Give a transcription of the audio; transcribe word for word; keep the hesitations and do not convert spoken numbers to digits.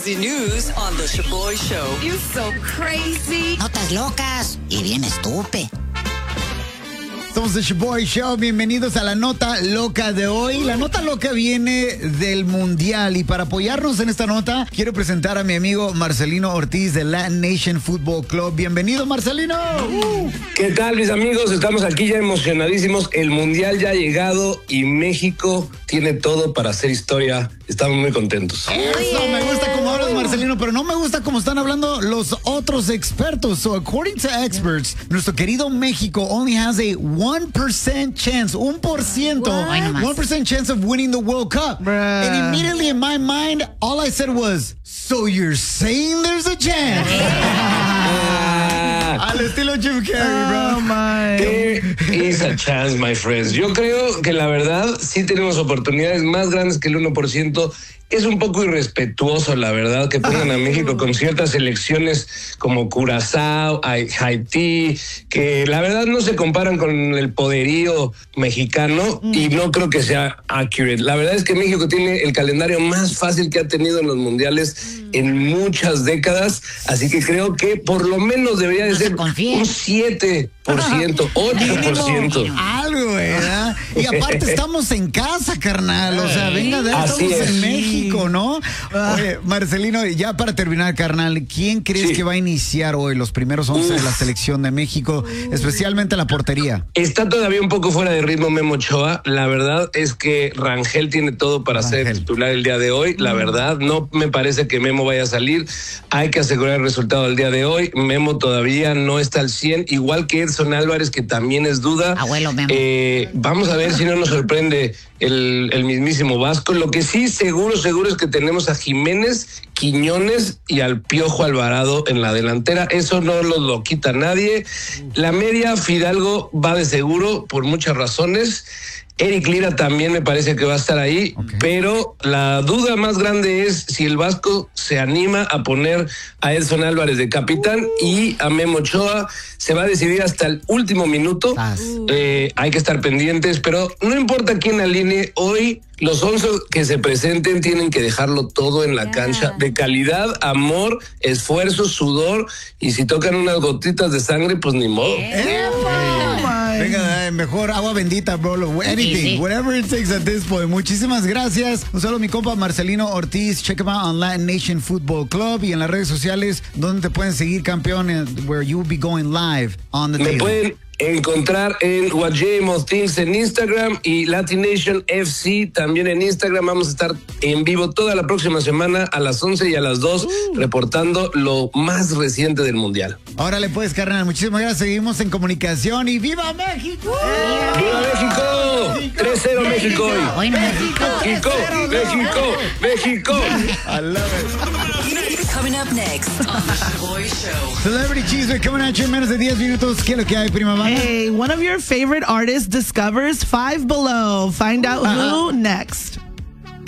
crazy news on the Shaboy Show. You're so crazy. Notas locas y bien estúpido. Somos The Shaboy Show, bienvenidos a la nota loca de hoy. La nota loca viene del Mundial y para apoyarnos en esta nota quiero presentar a mi amigo Marcelino Ortiz de Latin Nation Football Club. Bienvenido, Marcelino. Uh. ¿Qué tal, mis amigos? Estamos aquí ya emocionadísimos. El Mundial ya ha llegado y México tiene todo para hacer historia. Estamos muy contentos. Eso, me gusta como hablas, Marcelino, pero no me gusta como están hablando los otros expertos. So, according to experts, nuestro querido México only has a one percent chance, un por ciento, one percent chance of winning the World Cup. Bruh. And immediately in my mind, all I said was, so you're saying there's a chance? Al estilo Jim Carrey, bro. Oh, my. There is a chance, my friends. Yo creo que la verdad sí tenemos oportunidades más grandes que el uno por ciento. Es un poco irrespetuoso, la verdad, que pongan a México con ciertas selecciones como Curazao, Haití, que la verdad no se comparan con el poderío mexicano y no creo que sea accurate. La verdad es que México tiene el calendario más fácil que ha tenido en los mundiales en muchas décadas, así que creo que por lo menos debería de ser un siete por ciento, ocho por ciento. Algo, ¿verdad? Y aparte estamos en casa, carnal, o sea, venga, de estamos en México, ¿no? Oye, Marcelino, ya para terminar, carnal, ¿quién crees sí. que va a iniciar hoy los primeros once Uf. de la selección de México, especialmente la portería? Está todavía un poco fuera de ritmo Memo Ochoa. La verdad es que Rangel tiene todo para Rangel. ser titular el día de hoy. La verdad, no me parece que Memo vaya a salir. Hay que asegurar el resultado del día de hoy. Memo todavía no está al cien, igual que Edson Álvarez, que también es duda. Abuelo Memo. Eh, vamos a ver si no nos sorprende el, el mismísimo Vasco. Lo que sí, seguro, seguro es que tenemos a Jiménez, Quiñones y al Piojo Alvarado en la delantera. Eso no lo, lo quita nadie. La media, Fidalgo va de seguro por muchas razones. Eric Lira también me parece que va a estar ahí, okay. pero la duda más grande es si el Vasco se anima a poner a Edson Álvarez de capitán uh. y a Memo Ochoa. Se va a decidir hasta el último minuto. Uh. Eh, hay que estar pendientes, pero no importa quién alinee hoy. Los once que se presenten tienen que dejarlo todo en la yeah. cancha, de calidad, amor, esfuerzo, sudor, y si tocan unas gotitas de sangre, pues ni modo. Yeah. Oh, venga, mejor agua bendita, bro. Anything, sí, sí. whatever it takes at this point. Muchísimas gracias. Un saludo a mi compa Marcelino Ortiz. Check him out on Latin Nation Football Club y en las redes sociales donde te pueden seguir, campeón, where you will be going live on the Me table. pueden encontrar en What J Things en Instagram y Latin Nation F C también en Instagram. Vamos a estar en vivo toda la próxima semana a las once y a las dos uh. reportando lo más reciente del Mundial. Órale pues, carnal, muchísimas gracias. Seguimos en comunicación y ¡viva México! Uh. ¡Viva México! tres cero México hoy. México, México, México, México. I love it. Coming up next on the Shaboy Show. Celebrity Cheese coming at you en menos de diez minutos. ¿Qué es lo que hay, prima banda? Hey, one of your favorite artists discovers Five Below. Find out uh-huh. who next.